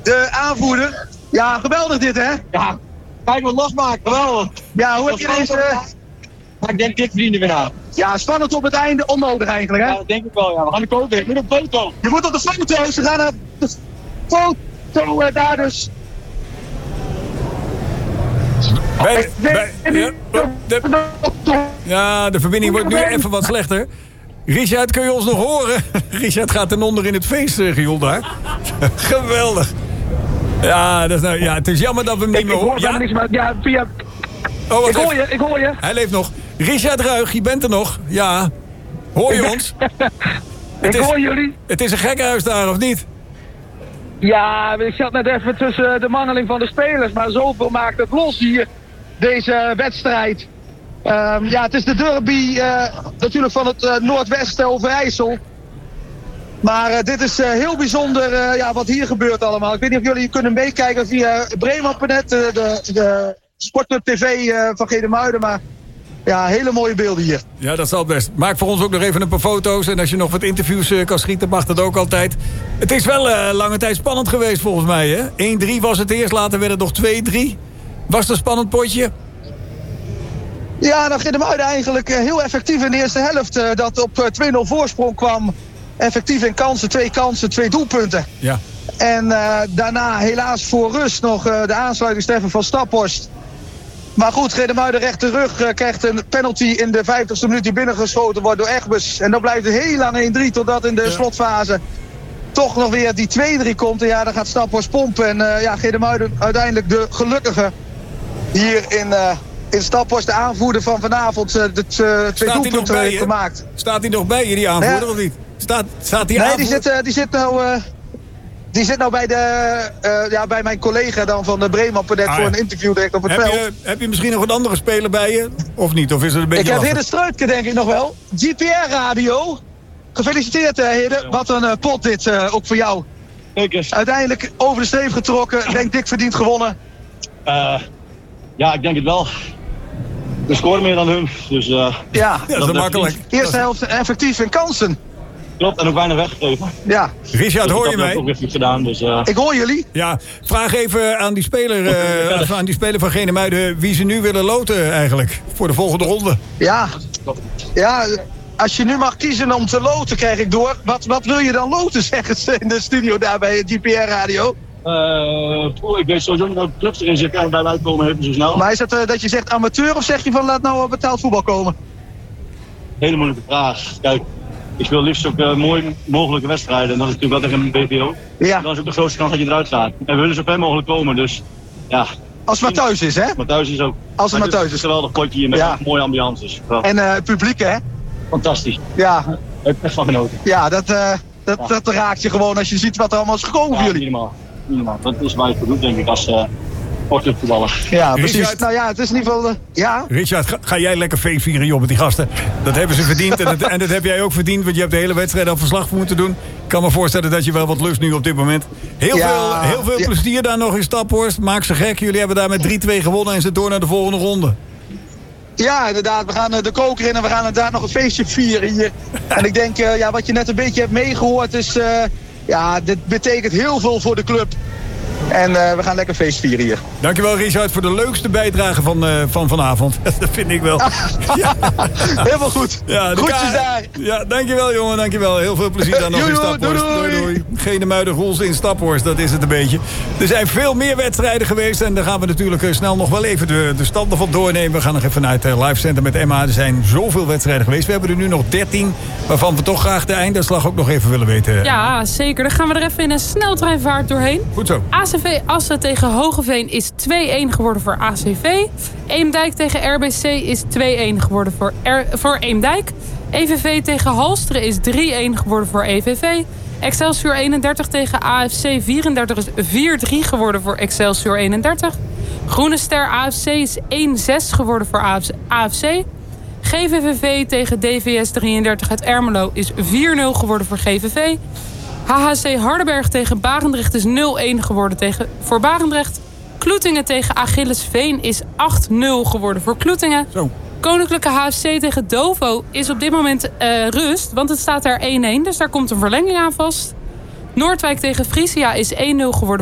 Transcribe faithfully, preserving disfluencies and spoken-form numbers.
de aanvoerder. Ja, geweldig dit, hè? Ja, kijk wat losmaken, geweldig. Ja, hoe heb je deze... Maar ik denk dik vrienden weer aan. Ja, spannend op het einde, onnodig eigenlijk, hè? Ja, dat denk ik wel, ja. We gaan de foto, ik moet op foto. Je moet op de foto's, we gaan naar de foto uh, daar dus. Bij, bij, ja, de, ja, de verbinding wordt nu even wat slechter. Richard, kun je ons nog horen? Richard gaat ten onder in het feestgiool daar. Geweldig. Ja, dat is nou, ja, het is jammer dat we hem niet meer horen. Ja, ja, ja, via... Oh, ik hoor je, ik hoor je. Hij leeft nog. Richard Ruig, je bent er nog. Ja. Hoor je ons? Ik is, hoor jullie. Het is een gekkenhuis daar, of niet? Ja, ik zat net even tussen de manneling van de spelers. Maar zoveel maakt het los hier, deze wedstrijd. Um, ja, het is de derby uh, natuurlijk van het uh, Noordwesten Overijssel. Maar uh, dit is uh, heel bijzonder uh, ja, wat hier gebeurt allemaal. Ik weet niet of jullie kunnen meekijken via Bremen.net, uh, de, de Sportclub T V uh, van Gedemuiden. Maar ja, hele mooie beelden hier. Ja, dat zal best. Maak voor ons ook nog even een paar foto's. En als je nog wat interviews uh, kan schieten, mag dat ook altijd. Het is wel uh, lange tijd spannend geweest volgens mij, hè? één drie was het eerst, later werd het nog twee drie. Was het een spannend potje? Ja, dan Gedemuiden eigenlijk uh, heel effectief in de eerste helft. Uh, dat op uh, twee nul voorsprong kwam. Effectief in kansen, twee kansen, twee doelpunten. Ja. En uh, daarna helaas voor rust nog uh, de aansluiting Stefan van Staphorst. Maar goed, Gedemuiden rechterrug uh, krijgt een penalty in de vijftigste minuut die binnengeschoten wordt door Egbers. En dan blijft het heel lang één drie totdat in de ja. slotfase toch nog weer die twee drie komt. En ja, dan gaat Staphorst pompen. En uh, ja, Gedemuiden uiteindelijk de gelukkige hier in... Uh, In Staphorst, de aanvoerder van vanavond, uh, de uh, twee doelpunten heeft gemaakt. Staat hij nog bij je, die aanvoerder, ja. of niet? Staat, staat die nee, aanvoerder? die zit, uh, die zit nou... Uh, die zit nou bij, de, uh, ja, bij mijn collega dan van de Bremen.net ah, voor een interview direct op het heb veld. Je, heb je misschien nog een andere speler bij je? Of niet? Of is het een beetje Ik heb lastig? Hidde Struitke denk ik nog wel. G P R Radio. Gefeliciteerd uh, Hidde. Ja. Wat een uh, pot dit, uh, ook voor jou. Zeker. Uiteindelijk over de streep getrokken. Denk dik verdiend gewonnen. Uh, ja, ik denk het wel. We scoren meer dan hun, dus... Uh, ja, ja, dat, dat is makkelijk. Eerste helft effectief in kansen. Klopt, en ook weinig weggegeven. Ja. Richard, dus hoor je mij? Ik heb ook weer goed gedaan, dus... Uh... Ik hoor jullie. Ja, vraag even aan die speler, uh, aan die speler van Genemuiden wie ze nu willen loten eigenlijk, voor de volgende ronde. Ja, ja, als je nu mag kiezen om te loten, krijg ik door. Wat, wat wil je dan loten, zeggen ze in de studio daar bij G P R Radio? Uh, ik weet sowieso niet welke clubs erin zitten en bij wij komen even zo snel. Maar is het uh, dat je zegt amateur of zeg je van laat nou op betaald voetbal komen? Hele moeilijke vraag. Kijk, ik wil liefst ook uh, mooi mogelijke wedstrijden en dat is natuurlijk wel tegen een B V O. Ja. Dan is ook de grootste kans dat je eruit gaat. En we willen zo ver mogelijk komen, dus ja. Als het maar thuis is, hè? Maar thuis is ook. Als het maar thuis is. Het is een geweldig potje hier met ja. mooie ambiances. En uh, het publiek, hè? Fantastisch. Ja. Ik heb echt van genoten. Ja, dat, uh, dat, ja. dat raakt je gewoon als je ziet wat er allemaal is gekomen ja, voor jullie. Minimaal. Minimaal. Dat is waar je voor doet, denk ik, als uh, sportclubvoetballer. Ja, precies. Richard, nou ja, het is in ieder geval... Uh, ja. Richard, ga, ga jij lekker feest vieren, joh, met die gasten. Dat hebben ze verdiend en dat, en dat heb jij ook verdiend, want je hebt de hele wedstrijd al verslag voor moeten doen. Ik kan me voorstellen dat je wel wat lust nu op dit moment. Heel ja, veel, heel veel ja. plezier daar nog in Staphorst. Maak ze gek. Jullie hebben daar met drie twee gewonnen en ze door naar de volgende ronde. Ja, inderdaad. We gaan de koker in en we gaan inderdaad nog een feestje vieren hier. En ik denk, uh, ja, wat je net een beetje hebt meegehoord is... Uh, ja, dit betekent heel veel voor de club. En uh, we gaan lekker feest vieren hier. Dankjewel Richard voor de leukste bijdrage van, uh, van vanavond. Dat vind ik wel. Ja. Helemaal goed. Ja, Groetjes ka- daar. Ja, dankjewel jongen, dankjewel. Heel veel plezier daar nog in Staphorst. Doei, doei. doei, doei. Genemuiden Roels in Staphorst, dat is het een beetje. Er zijn veel meer wedstrijden geweest en daar gaan we natuurlijk uh, snel nog wel even de, de standen van doornemen. We gaan nog even naar het uh, live center met Emma. Er zijn zoveel wedstrijden geweest. We hebben er nu nog dertien, waarvan we toch graag de einduitslag ook nog even willen weten. Ja, zeker. Dan gaan we er even in een sneltreinvaart doorheen. Goed zo. A C V Assen tegen Hogeveen is twee-een geworden voor A C V. Eemdijk tegen R B C is twee-een geworden voor, R- voor Eemdijk. E V V tegen Halsteren is drie-een geworden voor E V V. Excelsior eenendertig tegen A F C vierendertig is vier-drie geworden voor Excelsior eenendertig. Groene Ster A F C is één-zes geworden voor A F C. G V V V tegen D V S drieëndertig uit Ermelo is vier-nul geworden voor G V V. H H C Hardenberg tegen Barendrecht is nul-een geworden tegen, voor Barendrecht. Kloetingen tegen Achillesveen is acht-nul geworden voor Kloetingen. Zo. Koninklijke H F C tegen Dovo is op dit moment uh, rust, want het staat daar één-een. Dus daar komt een verlenging aan vast. Noordwijk tegen Frisia is één-nul geworden